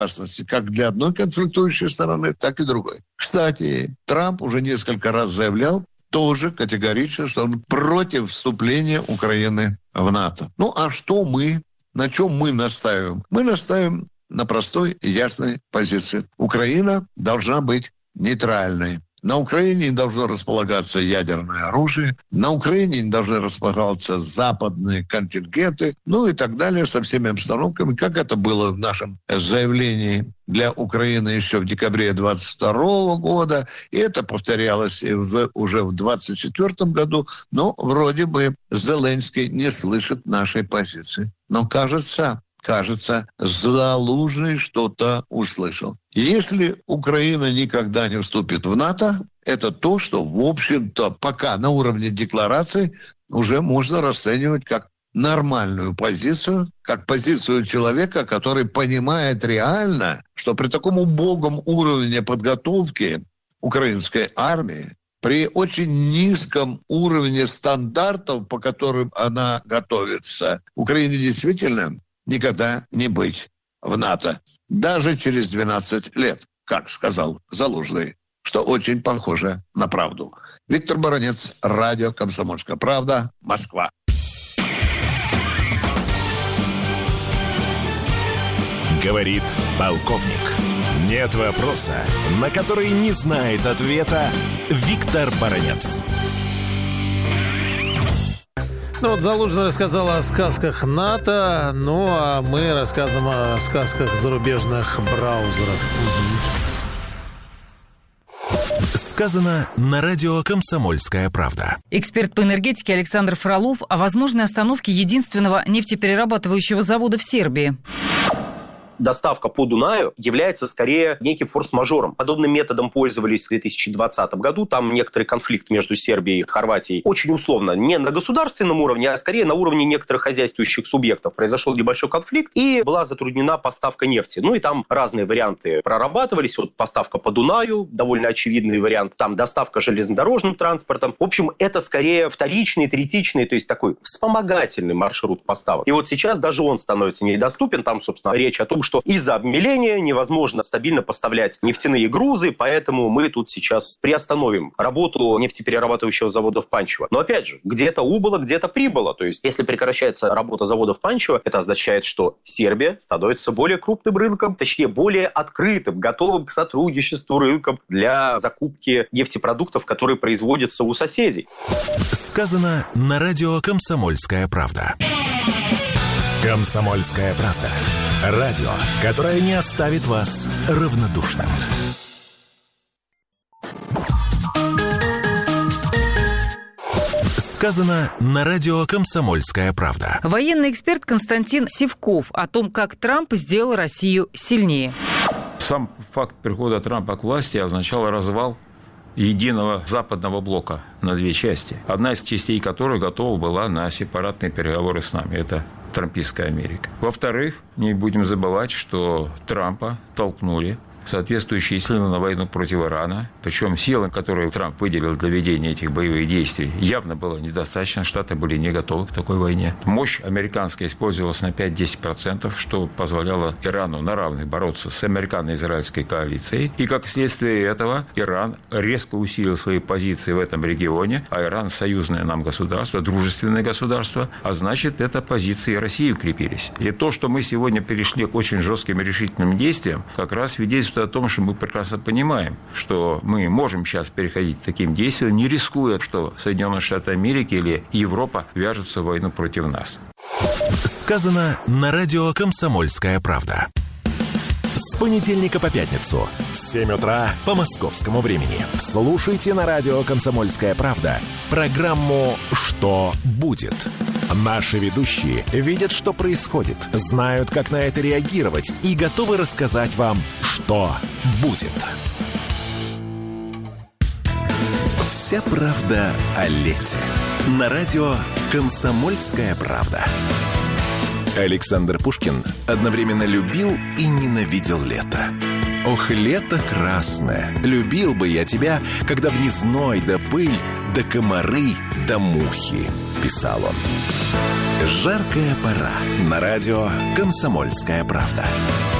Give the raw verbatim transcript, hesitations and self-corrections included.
безопасности как для одной конфликтующей стороны, так и другой. Кстати, Трамп уже несколько раз заявлял тоже категорично, что он против вступления Украины в НАТО. Ну, а что мы, на чем мы настаиваем? Мы настаиваем на простой и ясной позиции. Украина должна быть нейтральной. На Украине не должно располагаться ядерное оружие, на Украине не должны располагаться западные контингенты, ну и так далее, со всеми обстановками, как это было в нашем заявлении для Украины еще в декабре двадцать второго года, и это повторялось и в, уже в двадцать четвёртом году, но вроде бы Зеленский не слышит нашей позиции. Но кажется... Кажется, Залужный что-то услышал. Если Украина никогда не вступит в НАТО, это то, что, в общем-то, пока на уровне декларации уже можно расценивать как нормальную позицию, как позицию человека, который понимает реально, что при таком убогом уровне подготовки украинской армии, при очень низком уровне стандартов, по которым она готовится, Украине действительно никогда не быть в НАТО. Даже через двенадцать лет, как сказал Залужный, что очень похоже на правду. Виктор Баранец, радио «Комсомольская правда», Москва. Говорит полковник. Нет вопроса, на который не знает ответа Виктор Баранец. Ну вот Залужный рассказал о сказках НАТО, ну а мы рассказываем о сказках зарубежных браузеров. Сказано на радио «Комсомольская правда». Эксперт по энергетике Александр Фролов о возможной остановке единственного нефтеперерабатывающего завода в Сербии. Доставка по Дунаю является скорее неким форс-мажором. Подобным методом пользовались в две тысячи двадцатом году. Там некоторый конфликт между Сербией и Хорватией. Очень условно. Не на государственном уровне, а скорее на уровне некоторых хозяйствующих субъектов. Произошел небольшой конфликт, и была затруднена поставка нефти. Ну и там разные варианты прорабатывались. Вот поставка по Дунаю, довольно очевидный вариант. Там доставка железнодорожным транспортом. В общем, это скорее вторичный, третичный, то есть такой вспомогательный маршрут поставок. И вот сейчас даже он становится недоступен. Там, собственно, речь о том, что что из-за обмеления невозможно стабильно поставлять нефтяные грузы, поэтому мы тут сейчас приостановим работу нефтеперерабатывающего завода в Панчево. Но опять же, где-то убыло, где-то прибыло. То есть, если прекращается работа завода в Панчево, это означает, что Сербия становится более крупным рынком, точнее, более открытым, готовым к сотрудничеству рынком для закупки нефтепродуктов, которые производятся у соседей. Сказано на радио «Комсомольская правда». «Комсомольская правда». Радио, которое не оставит вас равнодушным. Сказано на радио «Комсомольская правда». Военный эксперт Константин Сивков о том, как Трамп сделал Россию сильнее. Сам факт прихода Трампа к власти означал развал единого западного блока на две части, одна из частей которой готова была на сепаратные переговоры с нами. Это трампистская Америка. Во-вторых, не будем забывать, что Трампа толкнули соответствующие силы на войну против Ирана. Причем силы, которые Трамп выделил для ведения этих боевых действий, явно было недостаточно. Штаты были не готовы к такой войне. Мощь американская использовалась на пять-десять процентов, что позволяло Ирану на равных бороться с американо-израильской коалицией. И как следствие этого Иран резко усилил свои позиции в этом регионе. А Иран – союзное нам государство, дружественное государство. А значит, это позиции России укрепились. И то, что мы сегодня перешли к очень жестким и решительным действиям, как раз свидетельствует о том, что мы прекрасно понимаем, что мы можем сейчас переходить к таким действиям, не рискуя, что Соединенные Штаты Америки или Европа вяжутся в войну против нас. Сказано на радио «Комсомольская правда». С понедельника по пятницу в семь утра по московскому времени. Слушайте на радио «Комсомольская правда» программу «Что будет?». Наши ведущие видят, что происходит, знают, как на это реагировать и готовы рассказать вам, что будет. Вся правда о лете. На радио «Комсомольская правда». Александр Пушкин одновременно любил и ненавидел лето. Ох, лето красное, любил бы я тебя, когда б не зной да пыль, да комары, да мухи, писал он. Жаркая пора. На радио «Комсомольская правда».